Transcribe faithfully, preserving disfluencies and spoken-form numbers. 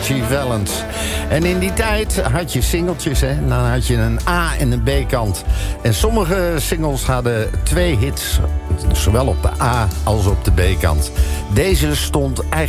Ritchie Valens. En in die tijd had je singeltjes, hè. Dan had je een A- en een B-kant. En sommige singles hadden twee hits, zowel op de A- als op de B-kant. Deze stond eigenlijk